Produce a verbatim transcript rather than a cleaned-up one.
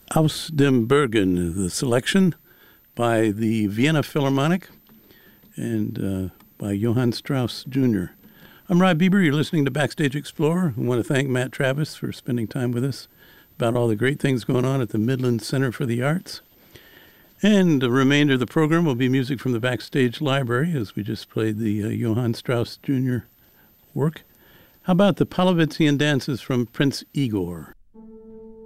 Aus dem Bergen, the selection by the Vienna Philharmonic and uh, by Johann Strauss Junior I'm Rod Bieber. You're listening to Backstage Explorer. I want to thank Matt Travis for spending time with us about all the great things going on at the Midland Center for the Arts. And the remainder of the program will be music from the Backstage Library, as we just played the uh, Johann Strauss Junior work. How about the Palavitsian dances from Prince Igor?